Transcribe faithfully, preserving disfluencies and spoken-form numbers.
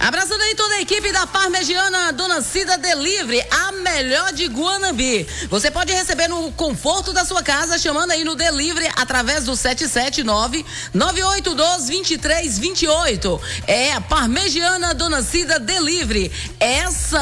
Abraçando aí toda a equipe da Parmegiana Dona Cida Delivery, a melhor de Guanambi. Você pode receber no conforto da sua casa, chamando aí no Delivery através do sete sete nove, nove oito um dois, dois três dois oito. É a Parmegiana Dona Cida Delivery. Essa